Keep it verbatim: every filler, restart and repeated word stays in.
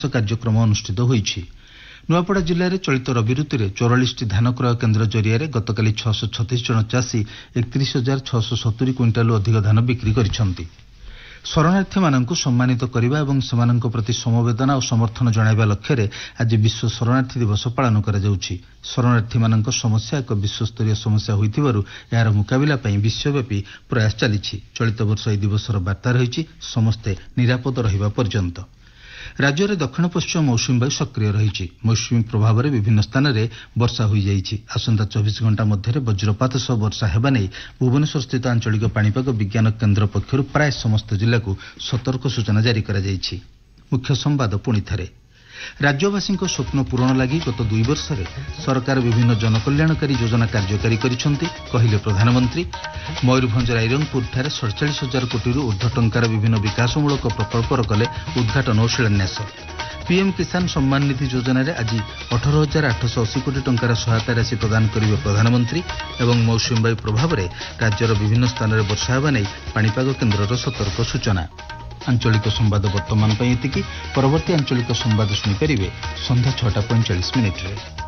କାର୍ଯ୍ୟକ୍ରମ ଅନୁଷ୍ଠିତ ହୋଇଛି। ନୂଆପଡ଼ା ଜିଲ୍ଲାରେ ଚଳିତ ରବି ଋତୁରେ ଚଉରାଳିଶଟି ଧାନ କ୍ରୟ କେନ୍ଦ୍ର ଜରିଆରେ ଗତକାଲି ଛଅଶହ ଛତିଶ ଜଣ ଚାଷୀ ଏକତିରିଶ ହଜାର ଛଅଶହ ସତୁରି କ୍ୱିଣ୍ଟାଲରୁ ଅଧିକ ଧାନ ବିକ୍ରି କରିଛନ୍ତି। ଶରଣାର୍ଥୀମାନଙ୍କୁ ସମ୍ମାନିତ କରିବା ଏବଂ ସେମାନଙ୍କ ପ୍ରତି ସମବେଦନା ଓ ସମର୍ଥନ ଜଣାଇବା ଲକ୍ଷ୍ୟରେ ଆଜି ବିଶ୍ୱ ଶରଣାର୍ଥୀ ଦିବସ ପାଳନ କରାଯାଉଛି। ଶରଣାର୍ଥୀମାନଙ୍କ ସମସ୍ୟା ଏକ ବିଶ୍ୱସ୍ତରୀୟ ସମସ୍ୟା ହୋଇଥିବାରୁ ଏହାର ମୁକାବିଲା ପାଇଁ ବିଶ୍ୱବ୍ୟାପୀ ପ୍ରୟାସ ଚାଲିଛି। ଚଳିତ ବର୍ଷ ଏହି ଦିବସର ବାର୍ତ୍ତା ରହିଛି ସମସ୍ତେ ନିରାପଦ ରହିବା ପର୍ଯ୍ୟନ୍ତ। ରାଜ୍ୟରେ ଦକ୍ଷିଣ ପଶ୍ଚିମ ମୌସୁମୀ ବାୟୁ ସକ୍ରିୟ ରହିଛି। ମୌସୁମୀ ପ୍ରଭାବରେ ବିଭିନ୍ନ ସ୍ଥାନରେ ବର୍ଷା ହୋଇଯାଇଛି। ଆସନ୍ତା ଚବିଶ ଘଣ୍ଟା ମଧ୍ୟରେ ବଜ୍ରପାତ ସହ ବର୍ଷା ହେବା ନେଇ ଭୁବନେଶ୍ୱରସ୍ଥିତ ଆଞ୍ଚଳିକ ପାଣିପାଗ ବିଜ୍ଞାନ କେନ୍ଦ୍ର ପକ୍ଷରୁ ପ୍ରାୟ ସମସ୍ତ ଜିଲ୍ଲାକୁ ସତର୍କ ସୂଚନା ଜାରି କରାଯାଇଛି। ମୁଖ୍ୟ ସମ୍ବାଦ ପୁଣିଥରେ ରାଜ୍ୟବାସୀଙ୍କ ସ୍ୱପ୍ନ ପୂରଣ ଲାଗି ଗତ ଦୁଇ ବର୍ଷରେ ସରକାର ବିଭିନ୍ନ ଜନକଲ୍ୟାଣକାରୀ ଯୋଜନା କାର୍ଯ୍ୟକାରୀ କରିଛନ୍ତି କହିଲେ ପ୍ରଧାନମନ୍ତ୍ରୀ। ମୟୂରଭଞ୍ଜ ରାଇରଙ୍ଗପୁରଠାରେ ସତଚାଳିଶ ହଜାର କୋଟିରୁ ଉର୍ଦ୍ଧ୍ୱ ଟଙ୍କାର ବିଭିନ୍ନ ବିକାଶମୂଳକ ପ୍ରକଳ୍ପର କଲେ ଉଦ୍ଘାଟନ ଓ ଶିଳାନ୍ୟାସ। ପିଏମ୍ କିଷାନ ସମ୍ମାନ ନିଧି ଯୋଜନାରେ ଆଜି ଅଠର ହଜାର ଆଠଶହ ଅଶୀ କୋଟି ଟଙ୍କାର ସହାୟତା ରାଶି ପ୍ରଦାନ କରିବେ ପ୍ରଧାନମନ୍ତ୍ରୀ ଏବଂ ମୌସୁମୀ ବାୟୁ ପ୍ରଭାବରେ ରାଜ୍ୟର ବିଭିନ୍ନ ସ୍ଥାନରେ ବର୍ଷା ହେବା ନେଇ ପାଣିପାଗ କେନ୍ଦ୍ରର ସତର୍କ ସୂଚନା। ଆଞ୍ଚଳିକ ସମ୍ବାଦ ବର୍ତ୍ତମାନ ପାଇଁ ଏତିକି। ପରବର୍ତ୍ତୀ ଆଞ୍ଚଳିକ ସମ୍ବାଦ ଶୁଣିପାରିବେ ସନ୍ଧ୍ୟା ଛଅଟା ପଇଁଚାଳିଶ ମିନିଟ୍ରେ।